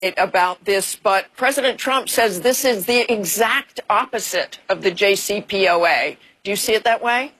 about this, but President Trump says this is the exact opposite of the JCPOA. Do you see it that way?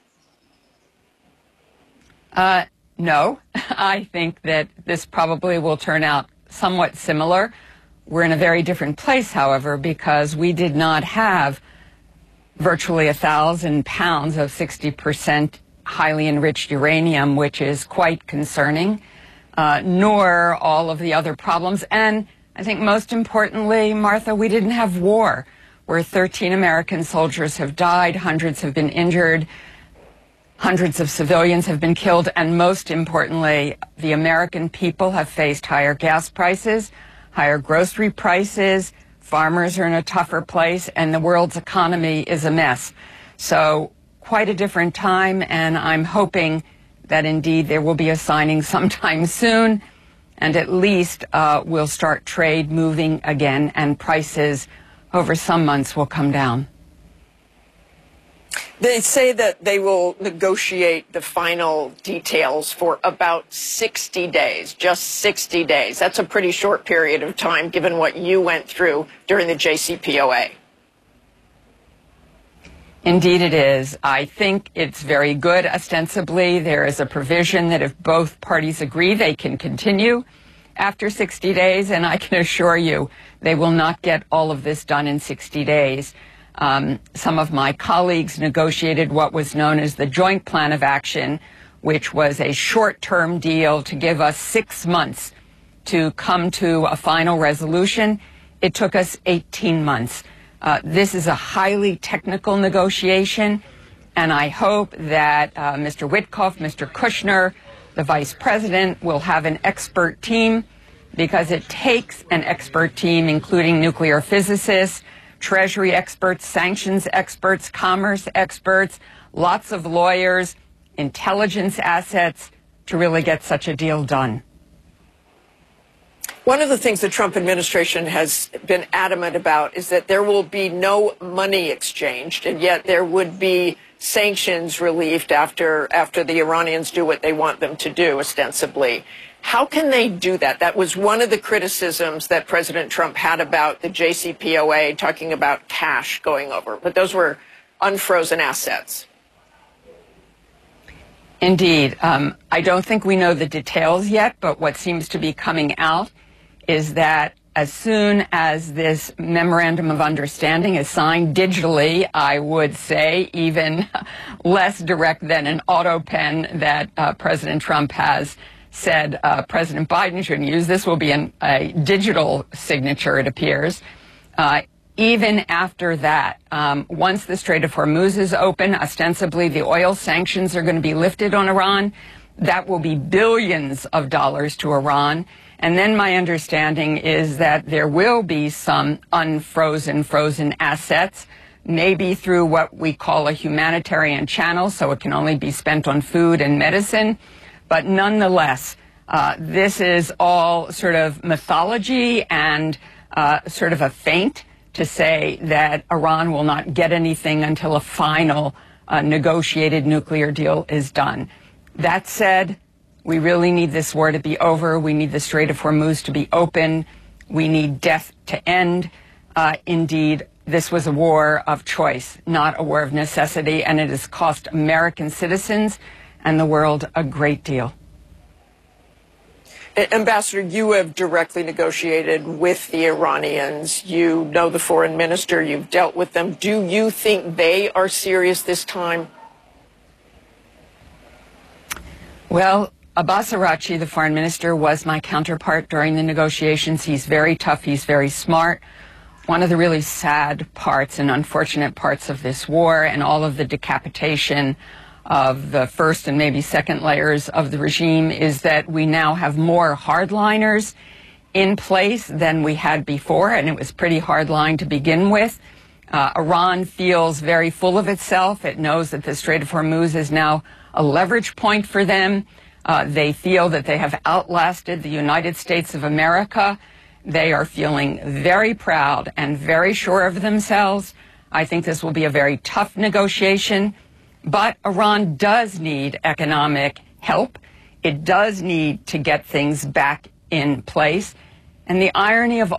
No. I think that this probably will turn out somewhat similar. We're in a very different place, however, because we did not have virtually 1,000 pounds of 60% highly enriched uranium, which is quite concerning, nor all of the other problems. And I think most importantly, Martha, we didn't have war, where 13 American soldiers have died, hundreds have been injured, hundreds of civilians have been killed, and most importantly, the American people have faced higher gas prices, higher grocery prices, farmers are in a tougher place, and the world's economy is a mess. So quite a different time, and I'm hoping that indeed there will be a signing sometime soon, and at least we'll start trade moving again, and prices over some months will come down. They say that they will negotiate the final details for about 60 days, just 60 days. That's a pretty short period of time, given what you went through during the JCPOA. Indeed it is. I think it's very good. Ostensibly, there is a provision that if both parties agree, they can continue after 60 days, and I can assure you they will not get all of this done in 60 days. Some of my colleagues negotiated what was known as the Joint Plan of Action, which was a short-term deal to give us 6 months to come to a final resolution. It took us 18 months. This is a highly technical negotiation, and I hope that Mr. Witkoff, Mr. Kushner, the Vice President, will have an expert team, because it takes an expert team, including nuclear physicists, Treasury experts, sanctions experts, commerce experts, lots of lawyers, intelligence assets to really get such a deal done. One of the things the Trump administration has been adamant about is that there will be no money exchanged, and yet there would be sanctions relieved after the Iranians do what they want them to do, ostensibly. How can they do that? That was one of the criticisms that President Trump had about the JCPOA, talking about cash going over. But those were unfrozen assets. Indeed. I don't think we know the details yet, but what seems to be coming out is that as soon as this memorandum of understanding is signed digitally, I would say even less direct than an auto pen that President Trump has said President Biden shouldn't use. This will be a digital signature, it appears. Even after that, once the Strait of Hormuz is open, ostensibly the oil sanctions are going to be lifted on Iran. That will be billions of dollars to Iran. And then my understanding is that there will be some frozen assets, maybe through what we call a humanitarian channel, so it can only be spent on food and medicine. But nonetheless, this is all sort of mythology and sort of a feint to say that Iran will not get anything until a final negotiated nuclear deal is done. That said, we really need this war to be over. We need the Strait of Hormuz to be open. We need death to end. Indeed, this was a war of choice, not a war of necessity, and it has cost American citizens and the world a great deal. Ambassador, you have directly negotiated with the Iranians. You know the foreign minister. You've dealt with them. Do you think they are serious this time? Well, Abbas Araghchi, the foreign minister, was my counterpart during the negotiations. He's very tough. He's very smart. One of the really sad parts and unfortunate parts of this war and all of the decapitation of the first and maybe second layers of the regime is that we now have more hardliners in place than we had before, and it was pretty hardline to begin with. Iran feels very full of itself. It knows that the Strait of Hormuz is now a leverage point for them. They feel that they have outlasted the United States of America. They are feeling very proud and very sure of themselves. I think this will be a very tough negotiation. But Iran does need economic help. It does need to get things back in place. And the irony of